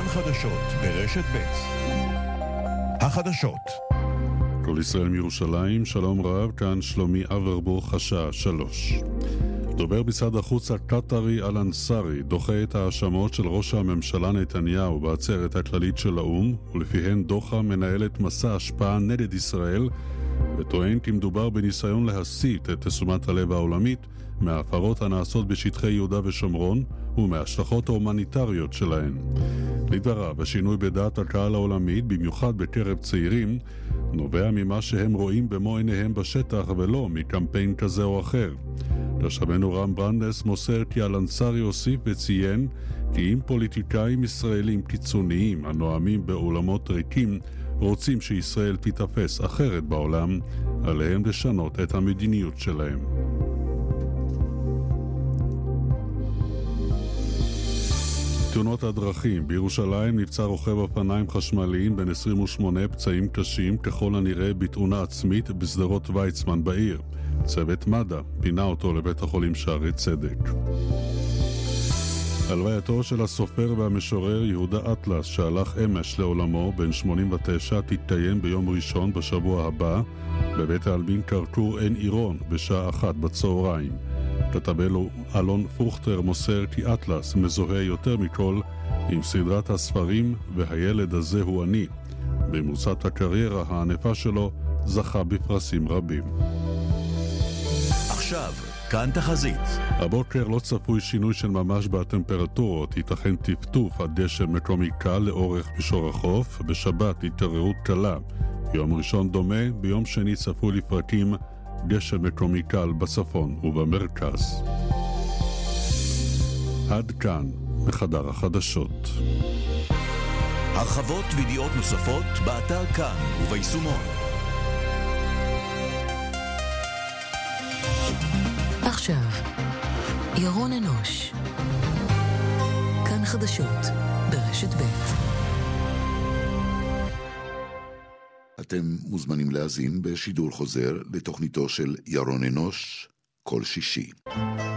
חדשות ברשת ב'. החדשות. כל ישראל מירושלים, שלום רב, כאן שלומי אברבוך, השעה 3. דובר משרד החוץ הקטרי אל-אנסארי דוחה את ההאשמות של ראש הממשלה נתניהו בעצרת הכללית של האו"ם, ולפיהן דוחה מנהלת מסע השפעה נגד ישראל, וטוען כי מדובר בניסיון להסיט את תשומת הלב העולמית מההפרות הנעשות בשטחי יהודה ושומרון ומההשלכות ההומניטריות שלהן. לדבריו, השינוי בדעת הקהל העולמית, במיוחד בקרב צעירים, נובע ממה שהם רואים במו עיניהם בשטח ולא מקמפיין כזה או אחר. תושבנו רם ברנדס מוסר כי אל-אנסארי הוסיף וציין כי אם פוליטיקאים ישראלים קיצוניים הנואמים באולמות ריקים רוצים שישראל תתאפס אחרת בעולם, עליהם לשנות את המדיניות שלהם. תאונות הדרכים. בירושלים נפצע רוכב אופניים חשמליים בין 28 פצעים קשים, ככל הנראה בתאונה עצמית בשדרות ויצמן בעיר. צוות מד"א פינה אותו לבית החולים שערי צדק. הלווייתו של הסופר והמשורר יהודה אטלס, שהלך אמש לעולמו בן 89, תתקיים ביום ראשון בשבוע הבא בבית העלמין כרכור עין עירון בשעה 1 בצהריים. כתבנו אלון פרוכטר מוסר כי אטלס מזוהה יותר מכל עם סדרת הספרים והילד הזה הוא אני. במרוצת הקריירה הענפה שלו זכה בפרסים רבים. עכשיו, כאן תחזית. הבוקר לא צפוי שינוי של ממש בטמפרטורות, ייתכן טפטוף עד דשא מקומי קל לאורך מישור החוף, בשבת התעוררות קלה. יום ראשון דומה, ביום שני צפוי לפרקים דשא מקומי קל בצפון ובמרכז. עד כאן בחדר החדשות. הרחבות וידיעות נוספות באתר כאן וביישומון. עכשיו, ירון אנוש. כאן חדשות ברשת ב'. אתם מוזמנים להאזין בשידור חוזר לתוכניתו של ירון אנוש כל שישי.